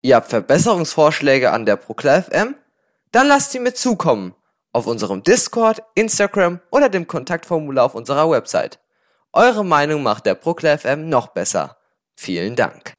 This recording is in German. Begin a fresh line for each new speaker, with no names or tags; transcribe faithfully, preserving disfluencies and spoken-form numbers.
Ihr habt Verbesserungsvorschläge an der Proklar F M? Dann lasst sie mir zukommen. Auf unserem Discord, Instagram oder dem Kontaktformular auf unserer Website. Eure Meinung macht der Proklar F M noch besser. Vielen Dank.